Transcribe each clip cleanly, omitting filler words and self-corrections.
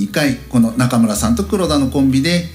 2回この中村さんと黒田のコンビで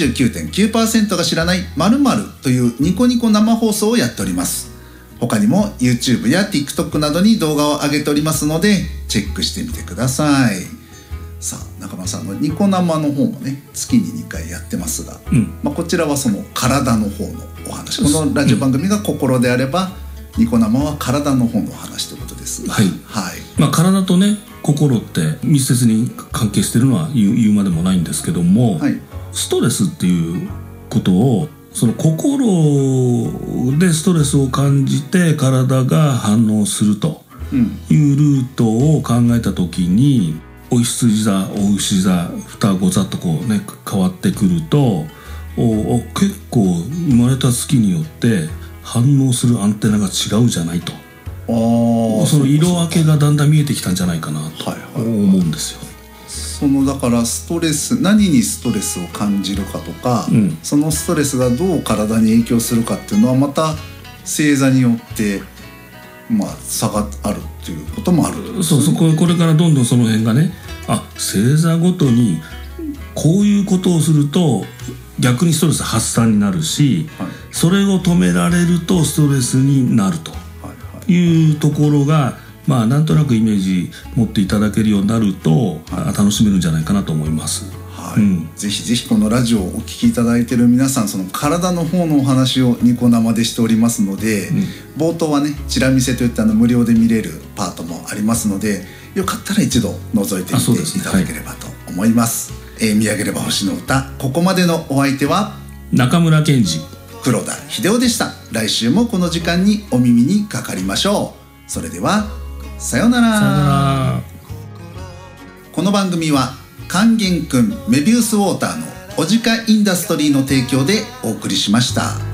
99.9% が知らない〇〇というニコニコ生放送をやっております。他にも YouTube や TikTok などに動画を上げておりますのでチェックしてみてください。さあ中村さんのニコ生の方もね月に2回やってますが、こちらはその体の方のお話、このラジオ番組が心であれば、ニコ生は体の方のお話ということですが、 体とね心って密接に関係しているのは言うまでもないんですけども、ストレスっていうことをその心でストレスを感じて体が反応するというルートを考えた時に、お羊座お牛座双子座とこうね変わってくると、結構生まれた月によって反応するアンテナが違うじゃないと、その色分けがだんだん見えてきたんじゃないかなと思うんですよ。 そのだからストレス、何にストレスを感じるかとか、そのストレスがどう体に影響するかっていうのはまた星座によって差があるっていうこともある、ね、 これからどんどんその辺がね、星座ごとにこういうことをすると逆にストレス発散になるし、それを止められるとストレスになるというところが、なんとなくイメージ持っていただけるようになると、楽しめるんじゃないかなと思います。 ぜひぜひこのラジオをお聞きいただいている皆さん、その体の方のお話をニコ生でしておりますので、冒頭はねチラ見せといった無料で見れるパートもありますので、よかったら一度覗いてみていただければと思います。見上げれば星の歌、ここまでのお相手は中村健二、 黒田秀夫でした。来週もこの時間にお耳にかかりましょう。それではさようなら。この番組は勸玄くんメビウスウォーターのオジカインダストリーの提供でお送りしました。